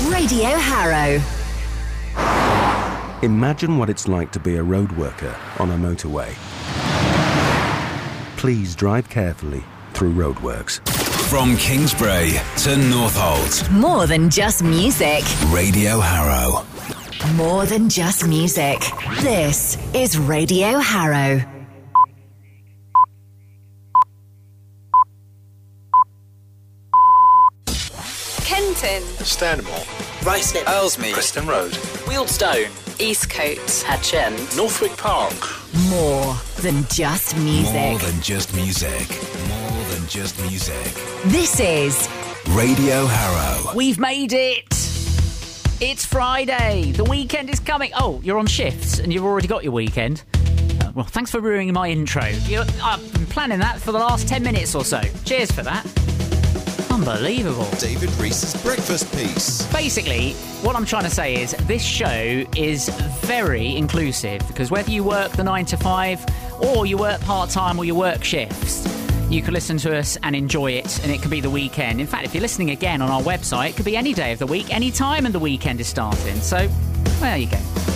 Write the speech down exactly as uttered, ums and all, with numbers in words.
Radio Harrow. Imagine what it's like to be a road worker on a motorway. Please drive carefully through roadworks. From Kingsbury to Northolt. More than just music. Radio Harrow. More than just music. This is Radio Harrow. Kenton, Stanmore, Ruislip, Ellesmere, Preston Road, Wealdstone, Eastcote, Hatchend, Northwick Park. More than just music. More than just music. More than just music. This is Radio Harrow. We've made it. It's Friday. The weekend is coming. Oh, you're on shifts and you've already got your weekend. Uh, well, thanks for ruining my intro. You're, I've been planning that for the last ten minutes or so. Cheers for that. Unbelievable. David Reese's breakfast piece. Basically, what I'm trying to say is this show is very inclusive because whether you work the nine to five or you work part-time or you work shifts, you can listen to us and enjoy it, and it can be the weekend. In fact, if you're listening again on our website, it could be any day of the week, any time and the weekend is starting. So, well, there you go.